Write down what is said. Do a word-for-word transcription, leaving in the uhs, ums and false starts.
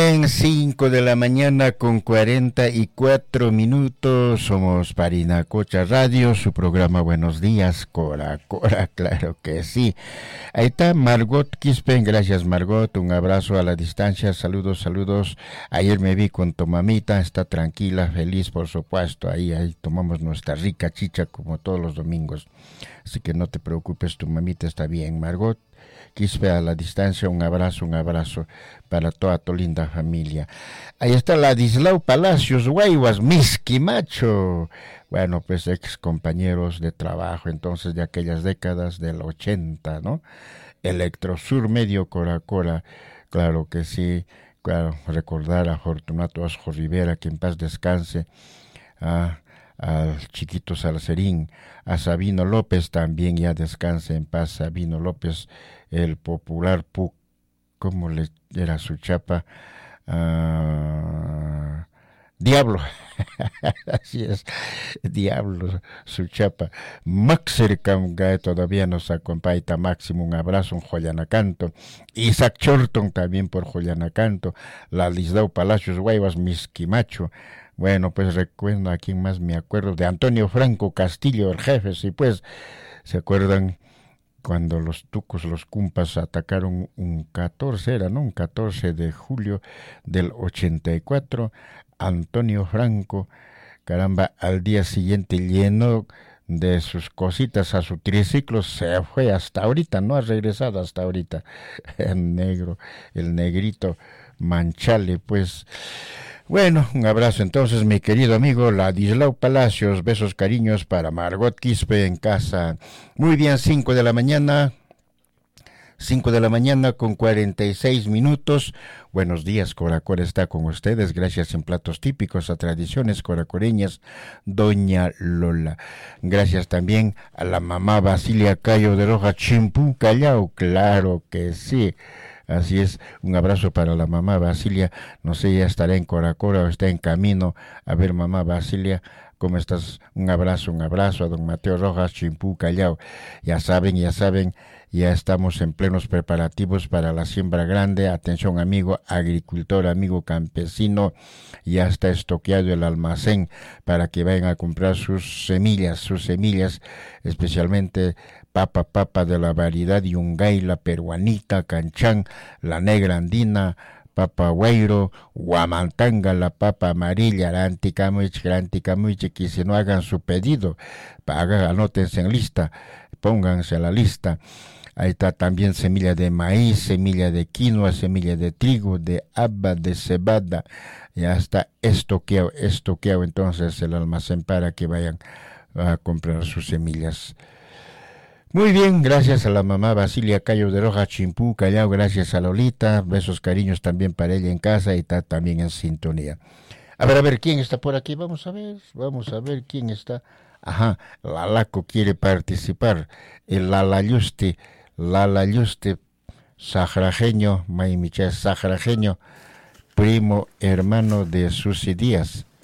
bien, cinco de la mañana con cuarenta y cuatro minutos. Somos Parinacocha Radio, su programa Buenos Días, Cora, Cora, claro que sí. Ahí está Margot Quispen, gracias Margot, un abrazo a la distancia, saludos, saludos. Ayer me vi con tu mamita, está tranquila, feliz por supuesto. Ahí, ahí tomamos nuestra rica chicha como todos los domingos. Así que no te preocupes, tu mamita está bien, Margot. Quispe a la distancia, un abrazo, un abrazo para toda tu linda familia. Ahí está Ladislao Palacios, Guayguas, Misquimacho. Bueno, pues ex compañeros de trabajo, entonces de aquellas décadas del ochenta, ¿no? Electrosur Medio Cora Cora, claro que sí, claro, recordar a Fortunato Osjo Rivera, que en paz descanse, a... al chiquito Salcerín, a Sabino López también, ya descanse en paz Sabino López, el popular Pu, ¿cómo le era su chapa? Uh, Diablo, así es, Diablo, su chapa. Maxer Camgae todavía nos acompaña, Máximo, un abrazo, un Joyanacanto. Isaac Chorton también por Joyanacanto. Ladislao Palacios Guayvas, Misquimacho. Bueno, pues recuerdo a quién más me acuerdo, de Antonio Franco Castillo, el jefe, sí, pues, ¿se acuerdan cuando los tucos, los cumpas atacaron un catorce, era, ¿no? Un catorce de julio del ochenta y cuatro, Antonio Franco, caramba, al día siguiente lleno de sus cositas a su triciclo, se fue hasta ahorita, no ha regresado hasta ahorita, el negro, el negrito Manchale, pues. Bueno, un abrazo entonces, mi querido amigo Ladislao Palacios, besos, cariños para Margot Quispe en casa. Muy bien, cinco de la mañana, cinco de la mañana con cuarenta y seis minutos. Buenos días, Coracora está con ustedes, gracias en platos típicos a tradiciones coracoreñas, doña Lola. Gracias también a la mamá Basilia Cayo de Roja Chimpú Callao, claro que sí. Así es, un abrazo para la mamá Basilia, no sé, ya estará en Coracora o está en camino. A ver, mamá Basilia, ¿cómo estás? Un abrazo, un abrazo a don Mateo Rojas, Chimpú, Callao. Ya saben, ya saben, ya estamos en plenos preparativos para la siembra grande. Atención, amigo agricultor, amigo campesino, ya está estoqueado el almacén para que vayan a comprar sus semillas, sus semillas, especialmente papa, papa de la variedad Yungay, la peruanita, canchán, la negra andina, papa güeiro, guamantanga, la papa amarilla, la anticamuich, la anticamuich, que si no hagan su pedido, hagan, anótense en lista, pónganse en la lista. Ahí está también semilla de maíz, semilla de quinoa, semilla de trigo, de haba, de cebada. Ya está estoqueado, estoqueado entonces el almacén para que vayan a comprar sus semillas. Muy bien, gracias a la mamá Basilia Cayo de Roja Chimpú, Callao, gracias a Lolita, besos, cariños también para ella en casa y está también en sintonía. A ver, a ver, ¿quién está por aquí? Vamos a ver, vamos a ver quién está. Ajá, Lalaco quiere participar, el Lalayuste, Lalayuste, sajrajeño, Maimiché, sajrajeño, primo hermano de Susi Díaz.